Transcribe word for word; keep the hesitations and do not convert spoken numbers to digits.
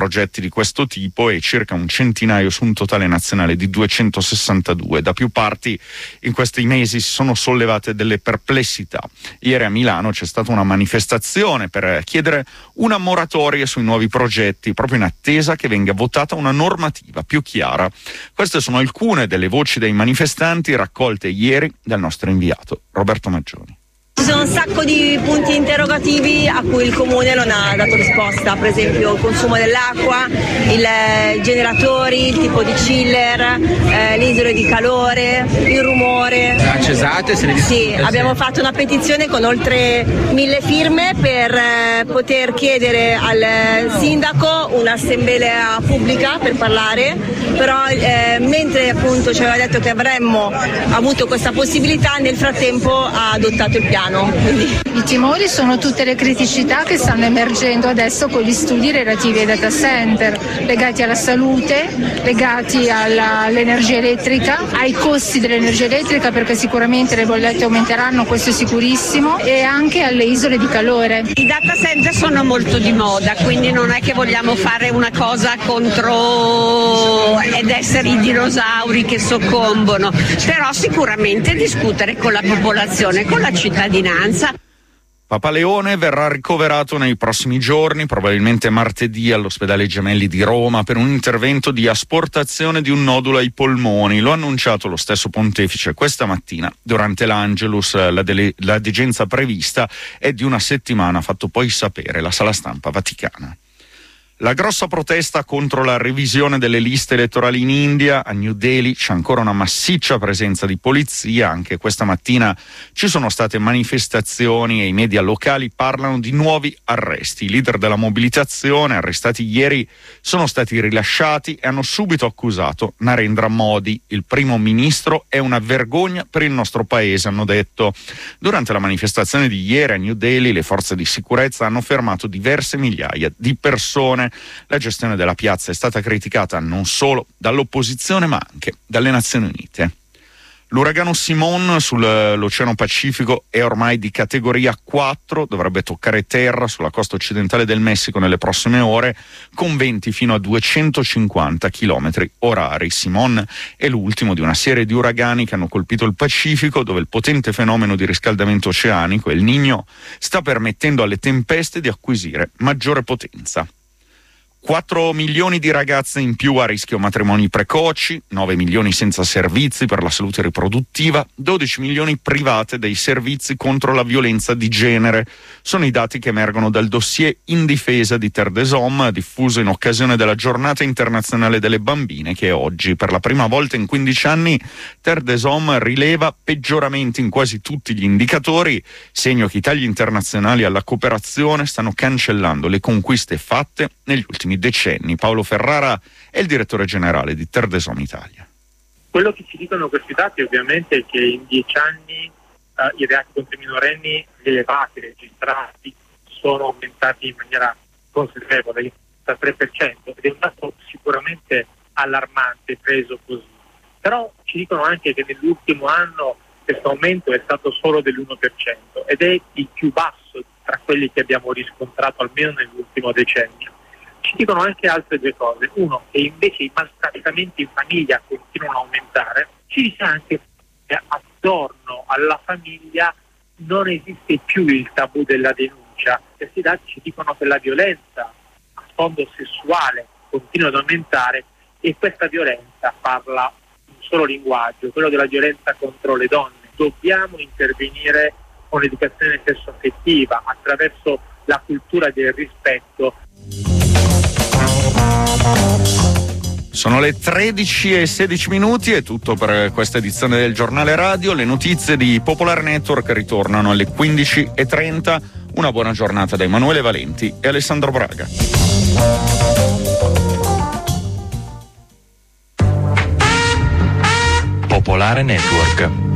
progetti di questo tipo e circa un centinaio su un totale nazionale di duecentosessantadue. Da più parti in questi mesi si sono sollevate delle perplessità. Ieri a Milano c'è stata una manifestazione per chiedere una moratoria sui nuovi progetti, proprio in attesa che venga votata una normativa più chiara. Queste sono alcune delle voci dei manifestanti raccolte ieri dal nostro inviato Roberto Maggioni. Ci sono un sacco di punti interrogativi a cui il comune non ha dato risposta, per esempio il consumo dell'acqua, il, i generatori, il tipo di chiller, eh, le isole di calore, il rumore. Cesate, se ne sì, abbiamo fatto una petizione con oltre mille firme per eh, poter chiedere al sindaco un'assemblea pubblica per parlare, però eh, mentre appunto ci aveva detto che avremmo avuto questa possibilità, nel frattempo ha adottato il piano. Quindi. I timori sono tutte le criticità che stanno emergendo adesso con gli studi relativi ai data center, legati alla salute, legati alla, all'energia elettrica, ai costi dell'energia elettrica, perché sicuramente le bollette aumenteranno, questo è sicurissimo, e anche alle isole di calore. I data center sono molto di moda, quindi non è che vogliamo fare una cosa contro ed essere i dinosauri che soccombono, però sicuramente discutere con la popolazione, con la cittadinanza. Papaleone verrà ricoverato nei prossimi giorni, probabilmente martedì, all'ospedale Gemelli di Roma per un intervento di asportazione di un nodulo ai polmoni. Lo ha annunciato lo stesso pontefice questa mattina durante l'Angelus. La, dele- la degenza prevista è di una settimana, ha fatto poi sapere la sala stampa vaticana. La grossa protesta contro la revisione delle liste elettorali in India. A New Delhi c'è ancora una massiccia presenza di polizia. Anche questa mattina ci sono state manifestazioni e i media locali parlano di nuovi arresti. I leader della mobilitazione, arrestati ieri, sono stati rilasciati e hanno subito accusato Narendra Modi. Il primo ministro è una vergogna per il nostro paese, hanno detto. Durante la manifestazione di ieri a New Delhi le forze di sicurezza hanno fermato diverse migliaia di persone. La gestione della piazza è stata criticata non solo dall'opposizione ma anche dalle Nazioni Unite. L'uragano Simone sull'Oceano Pacifico è ormai di categoria quattro, dovrebbe toccare terra sulla costa occidentale del Messico nelle prossime ore con venti fino a duecentocinquanta chilometri orari. Simone è l'ultimo di una serie di uragani che hanno colpito il Pacifico, dove il potente fenomeno di riscaldamento oceanico, El Niño, sta permettendo alle tempeste di acquisire maggiore potenza. quattro milioni di ragazze in più a rischio matrimoni precoci, nove milioni senza servizi per la salute riproduttiva, dodici milioni private dei servizi contro la violenza di genere. Sono i dati che emergono dal dossier In difesa di Terre des Hommes, diffuso in occasione della Giornata internazionale delle bambine, che è oggi. Per la prima volta in quindici anni Terre des Hommes rileva peggioramenti in quasi tutti gli indicatori, segno che i tagli internazionali alla cooperazione stanno cancellando le conquiste fatte negli ultimi decenni. Paolo Ferrara è il direttore generale di Terre des Hommes Italia. Quello che ci dicono questi dati ovviamente è che in dieci anni uh, i reati contro i minorenni elevati registrati sono aumentati in maniera considerevole, il tre per cento, ed è un dato sicuramente allarmante preso così. Però ci dicono anche che nell'ultimo anno questo aumento è stato solo dell'uno per cento ed è il più basso tra quelli che abbiamo riscontrato almeno nell'ultimo decennio. Ci dicono anche altre due cose. Uno, che invece i maltrattamenti in famiglia continuano a aumentare. Ci dice anche che attorno alla famiglia non esiste più il tabù della denuncia. Questi dati ci dicono che la violenza a sfondo sessuale continua ad aumentare e questa violenza parla un solo linguaggio, quello della violenza contro le donne. Dobbiamo intervenire con l'educazione sessuo-affettiva attraverso la cultura del rispetto. Sono le tredici e sedici minuti, è tutto per questa edizione del Giornale Radio. Le notizie di Popolare Network ritornano alle quindici e trenta. Una buona giornata da Emanuele Valenti e Alessandro Braga. Popolare Network.